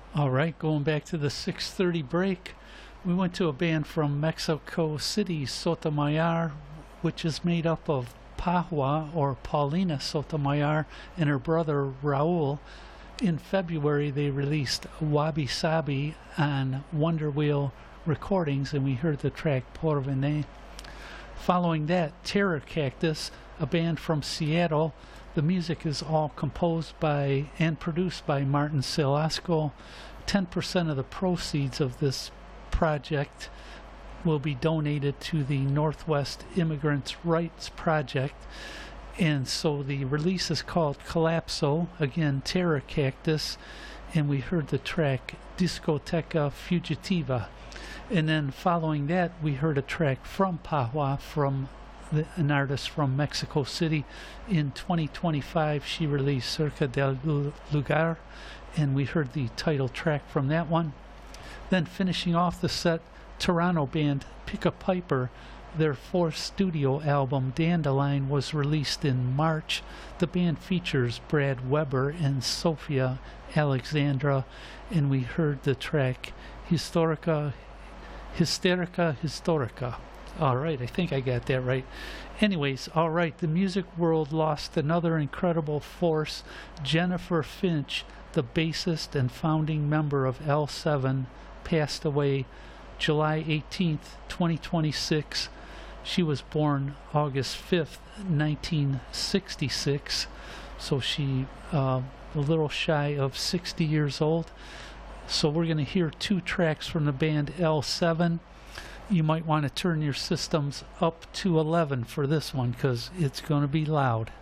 All right, going back to the 6:30 break, we went to a band from Mexico City, Sotomayor, which is made up of Pahua or Paulina Sotomayor and her brother Raul. In February, they released Wabi Sabi on Wonder Wheel Recordings, and we heard the track Porvenir. Following that, Terror Cactus, a band from Seattle. The music is all composed by and produced by Martin Selasco. 10% of the proceeds of this project will be donated to the Northwest Immigrants' Rights Project. And so the release is called Collapso, again Terror Cactus, and we heard the track Discoteca Fugitiva. And then following that, we heard a track from Pahua, from an artist from Mexico City. In 2025, she released Cerca del Lugar, and we heard the title track from that one. Then finishing off the set, Toronto band Pick a Piper. Their fourth studio album, Dandelion, was released in March. The band features Brad Weber and Sophia Alexandra, and we heard the track Hysterica. All right, I think I got that right. Anyways, all right, the music world lost another incredible force. Jennifer Finch, the bassist and founding member of L7, passed away July 18th, 2026. She was born August 5th, 1966, so she a little shy of 60 years old. So we're going to hear two tracks from the band L7. You might want to turn your systems up to 11 for this one because it's going to be loud.